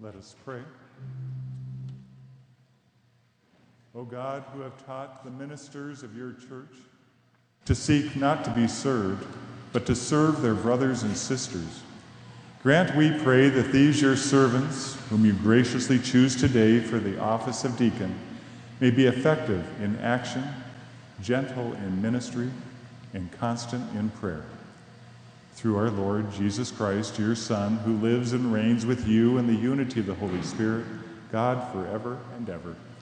Let us pray. O God, who have taught the ministers of your church to seek not to be served, but to serve their brothers and sisters, grant, we pray, that these your servants, whom you graciously choose today for the office of deacon, may be effective in action, gentle in ministry, and constant in prayer. Through our Lord Jesus Christ, your Son, who lives and reigns with you in the unity of the Holy Spirit, God forever and ever.